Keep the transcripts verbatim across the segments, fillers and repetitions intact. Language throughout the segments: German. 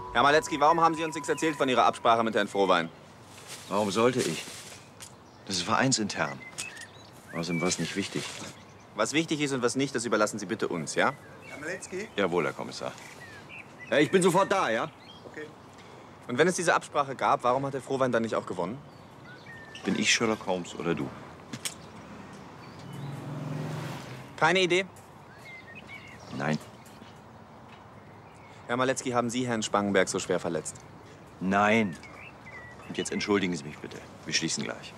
Herr Maletzki, warum haben Sie uns nichts erzählt von Ihrer Absprache mit Herrn Frohwein? Warum sollte ich? Das ist vereinsintern. Außerdem war es nicht wichtig. Was wichtig ist und was nicht, das überlassen Sie bitte uns, ja? Herr Maletzki? Jawohl, Herr Kommissar. Ja, ich bin sofort da, ja? Okay. Und wenn es diese Absprache gab, warum hat Herr Frohwein dann nicht auch gewonnen? Bin ich Sherlock Holmes oder du? Keine Idee? Nein. Herr Maletzki, haben Sie Herrn Spangenberg so schwer verletzt? Nein. Und jetzt entschuldigen Sie mich bitte. Wir schließen gleich.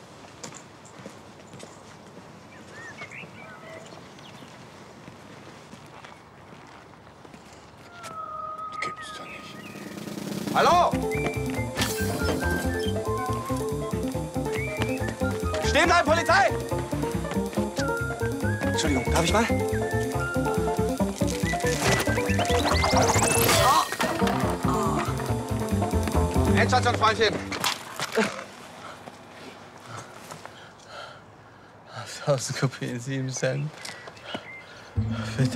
Gibt's doch nicht. Hallo! Stehen bleiben, Polizei! Entschuldigung, darf ich mal? Oh. Oh. Endstation, Freundchen. tausend Kopien, sieben Cent. Bitte.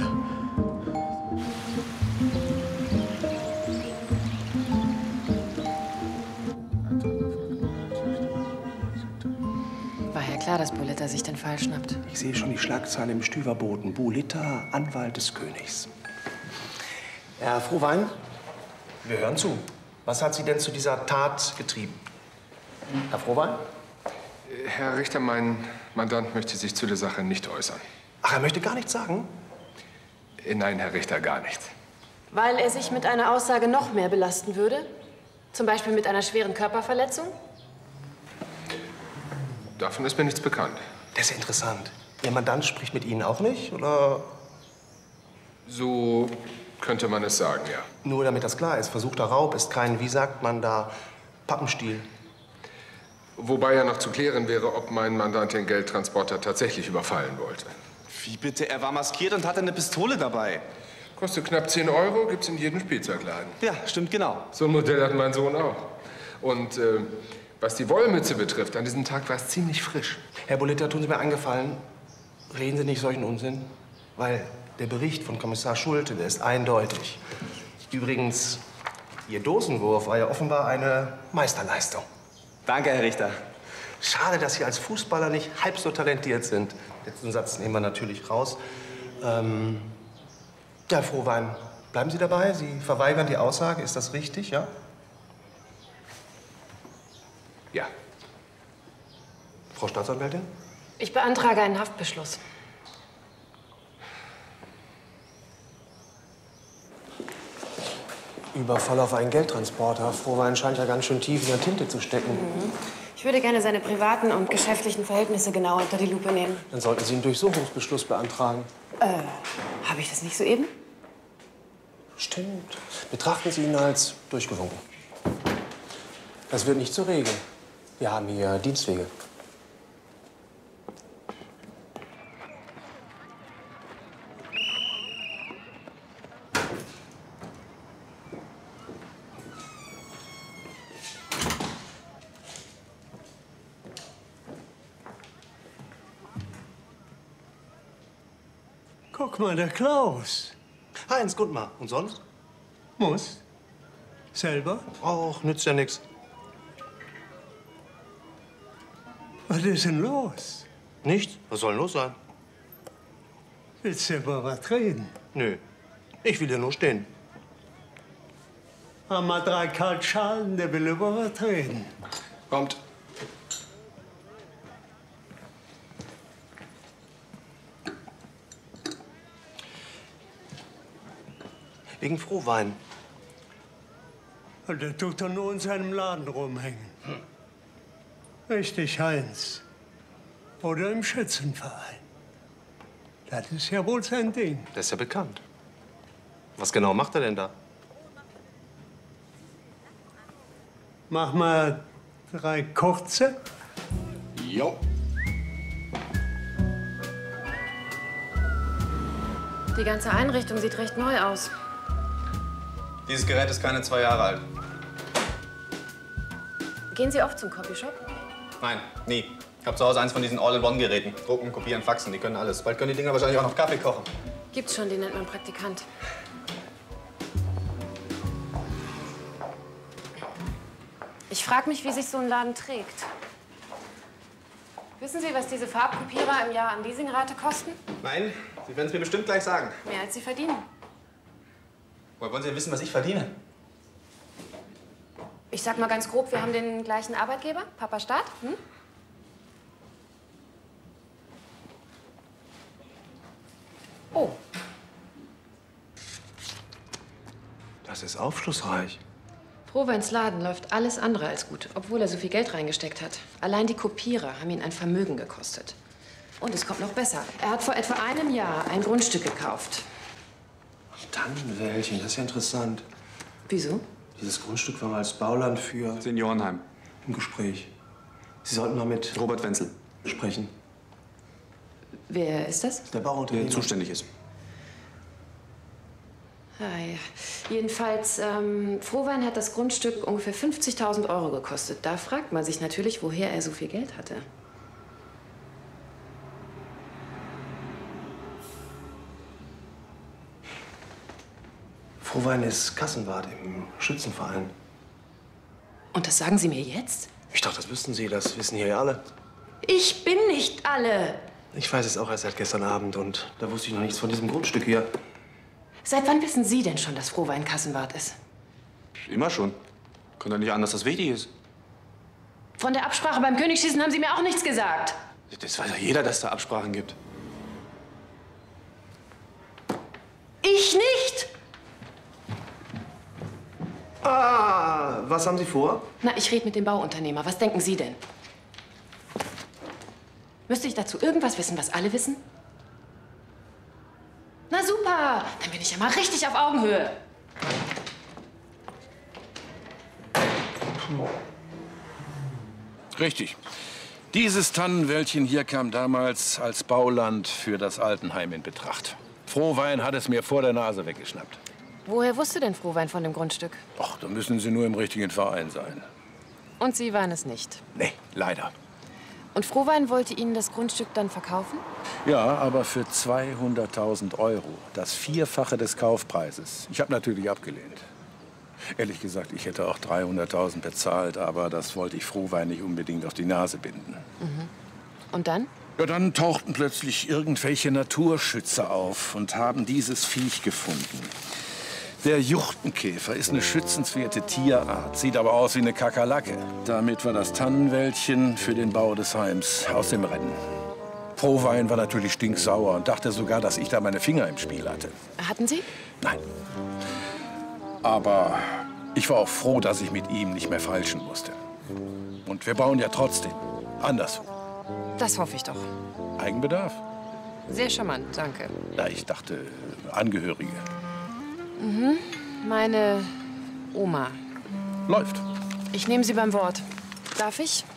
War ja klar, dass Boletta sich den Fall schnappt. Ich sehe schon die Schlagzeile im Stüverboten. Boletta, Anwalt des Königs. Herr Frohwein, wir hören zu. Was hat Sie denn zu dieser Tat getrieben? Herr Frohwein? Herr Richter, mein Mandant möchte sich zu der Sache nicht äußern. Ach, er möchte gar nichts sagen? Nein, Herr Richter, gar nicht. Weil er sich mit einer Aussage noch mehr belasten würde? Zum Beispiel mit einer schweren Körperverletzung? Davon ist mir nichts bekannt. Das ist ja interessant. Ihr Mandant spricht mit Ihnen auch nicht, oder? So könnte man es sagen, ja. Nur damit das klar ist, versuchter Raub ist kein, wie sagt man da, Pappenstiel. Wobei ja noch zu klären wäre, ob mein Mandant den Geldtransporter tatsächlich überfallen wollte. Wie bitte? Er war maskiert und hatte eine Pistole dabei. Kostet knapp zehn Euro, gibt's in jedem Spielzeugladen. Ja, stimmt genau. So ein Modell hat mein Sohn auch. Und äh, was die Wollmütze betrifft, an diesem Tag war es ziemlich frisch. Herr Boletta, tun Sie mir einen Gefallen. Reden Sie nicht solchen Unsinn, weil der Bericht von Kommissar Schulte, der ist eindeutig. Übrigens, Ihr Dosenwurf war ja offenbar eine Meisterleistung. Danke, Herr Richter. Schade, dass Sie als Fußballer nicht halb so talentiert sind. Letzten Satz nehmen wir natürlich raus. Ähm, ja, Herr Frohwein, bleiben Sie dabei? Sie verweigern die Aussage. Ist das richtig, ja? Ja. Frau Staatsanwältin? Ich beantrage einen Haftbeschluss. Überfall auf einen Geldtransporter. Frohwein scheint ja ganz schön tief in der Tinte zu stecken. Mhm. Ich würde gerne seine privaten und geschäftlichen Verhältnisse genauer unter die Lupe nehmen. Dann sollten Sie einen Durchsuchungsbeschluss beantragen. Äh, habe ich das nicht soeben? Stimmt. Betrachten Sie ihn als durchgewunken. Das wird nicht zur Regel. Wir haben hier Dienstwege. Guck mal, der Klaus. Heinz, Gundmar. Und sonst? Muss. Selber? Och, nützt ja nichts. Was ist denn los? Nichts? Was soll denn los sein? Willst du über was reden? Nö. Ich will hier nur stehen. Haben wir drei Kaltschalen, der will über was reden. Kommt. Wegen Frohwein. Und der tut doch nur in seinem Laden rumhängen. Hm. Richtig, Heinz. Oder im Schützenverein. Das ist ja wohl sein Ding. Das ist ja bekannt. Was genau macht er denn da? Mach mal drei kurze. Jo. Die ganze Einrichtung sieht recht neu aus. Dieses Gerät ist keine zwei Jahre alt. Gehen Sie oft zum Copyshop? Nein, nie. Ich habe zu Hause eins von diesen All-in-One-Geräten. Drucken, kopieren, faxen, die können alles. Bald können die Dinger wahrscheinlich auch noch Kaffee kochen. Gibt's schon, den nennt man Praktikant. Ich frage mich, wie sich so ein Laden trägt. Wissen Sie, was diese Farbkopierer im Jahr an Leasingrate kosten? Nein, Sie werden es mir bestimmt gleich sagen. Mehr als Sie verdienen. Woher wollen Sie denn wissen, was ich verdiene? Ich sag mal ganz grob, wir haben den gleichen Arbeitgeber, Papa Staat. Hm? Oh. Das ist aufschlussreich. Frohweins Laden läuft alles andere als gut, obwohl er so viel Geld reingesteckt hat. Allein die Kopierer haben ihn ein Vermögen gekostet. Und es kommt noch besser. Er hat vor etwa einem Jahr ein Grundstück gekauft. Tannenwäldchen, das ist ja interessant. Wieso? Dieses Grundstück war mal als Bauland für... Seniorenheim. Im Gespräch. Sie sollten mal mit Robert Wenzel. sprechen, Wer ist das? der Bauunternehmer. Der zuständig ist. Ah, ja. Jedenfalls, ähm, Frohwein hat das Grundstück ungefähr fünfzigtausend Euro gekostet. Da fragt man sich natürlich, woher er so viel Geld hatte. Frohwein ist Kassenwart im Schützenverein. Und das sagen Sie mir jetzt? Ich dachte, das wüssten Sie, das wissen hier ja alle. Ich bin nicht alle. Ich weiß es auch erst seit gestern Abend und da wusste ich noch nichts von diesem Grundstück hier. Seit wann wissen Sie denn schon, dass Frohwein Kassenwart ist? Immer schon. Kann doch nicht an, dass das wichtig ist. Von der Absprache beim Königsschießen haben Sie mir auch nichts gesagt. Das weiß ja jeder, dass es da Absprachen gibt. Ich nicht! Ah, was haben Sie vor? Na, ich rede mit dem Bauunternehmer. Was denken Sie denn? Müsste ich dazu irgendwas wissen, was alle wissen? Na super, dann bin ich ja mal richtig auf Augenhöhe. Richtig. Dieses Tannenwäldchen hier kam damals als Bauland für das Altenheim in Betracht. Frohwein hat es mir vor der Nase weggeschnappt. Woher wusste denn Frohwein von dem Grundstück? Ach, da müssen Sie nur im richtigen Verein sein. Und Sie waren es nicht. Nee, leider. Und Frohwein wollte Ihnen das Grundstück dann verkaufen? Ja, aber für zweihunderttausend Euro. Das Vierfache des Kaufpreises. Ich habe natürlich abgelehnt. Ehrlich gesagt, ich hätte auch dreihunderttausend bezahlt, aber das wollte ich Frohwein nicht unbedingt auf die Nase binden. Mhm. Und dann? Ja, dann tauchten plötzlich irgendwelche Naturschützer auf und haben dieses Viech gefunden. Der Juchtenkäfer ist eine schützenswerte Tierart, sieht aber aus wie eine Kakerlake. Damit war das Tannenwäldchen für den Bau des Heims aus dem Rennen. Frohwein war natürlich stinksauer und dachte sogar, dass ich da meine Finger im Spiel hatte. Hatten Sie? Nein. Aber ich war auch froh, dass ich mit ihm nicht mehr feilschen musste. Und wir bauen ja trotzdem anderswo. Das hoffe ich doch. Eigenbedarf? Sehr charmant, danke. Ja, ich dachte, Angehörige. Mhm. Meine Oma. Läuft. Ich nehme Sie beim Wort. Darf ich?